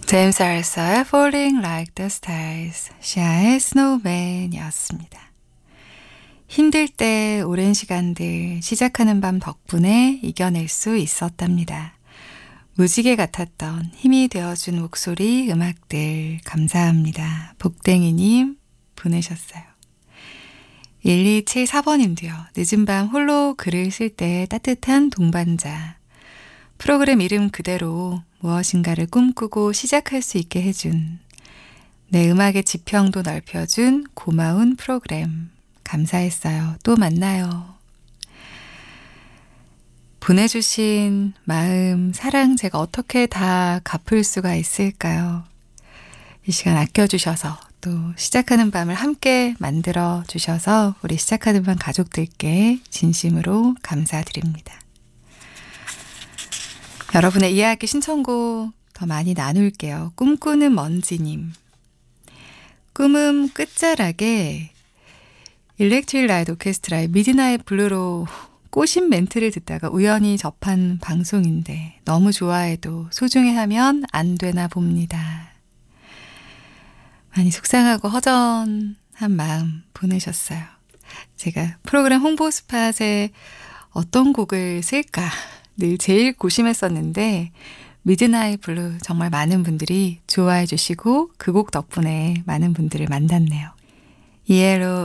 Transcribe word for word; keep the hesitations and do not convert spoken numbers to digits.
제임스 알서의 Falling Like the Stars, 시아의 Snowman이었습니다. 힘들 때 오랜 시간들 시작하는 밤 덕분에 이겨낼 수 있었답니다. 무지개 같았던 힘이 되어준 목소리, 음악들 감사합니다. 복댕이님 보내셨어요. 일이칠사 번님도요. 늦은 밤 홀로 글을 쓸 때 따뜻한 동반자. 프로그램 이름 그대로 무엇인가를 꿈꾸고 시작할 수 있게 해준, 내 음악의 지평도 넓혀준 고마운 프로그램. 감사했어요. 또 만나요. 보내주신 마음, 사랑 제가 어떻게 다 갚을 수가 있을까요? 이 시간 아껴주셔서 또 시작하는 밤을 함께 만들어 주셔서 우리 시작하는 밤 가족들께 진심으로 감사드립니다. 여러분의 이야기 신청곡 더 많이 나눌게요. 꿈꾸는 먼지님. 꿈은 끝자락에 일렉트릭 라이트 오케스트라의 미드나잇 블루로 꼬신 멘트를 듣다가 우연히 접한 방송인데 너무 좋아해도 소중해하면 안 되나 봅니다. 많이 속상하고 허전한 마음 보내셨어요. 제가 프로그램 홍보 스팟에 어떤 곡을 쓸까 늘 제일 고심했었는데 미드나잇 블루 정말 많은 분들이 좋아해 주시고 그 곡 덕분에 많은 분들을 만났네요. 이엘오